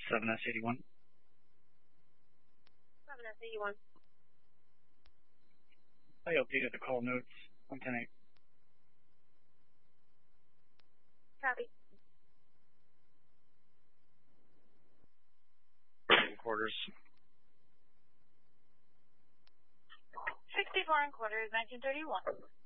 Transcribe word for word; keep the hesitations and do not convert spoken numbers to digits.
seven S eighty-one. seven S eighty-one. I updated the call notes. one ten eight. Copy. Quarters. sixty-four and quarters, nineteen thirty-one.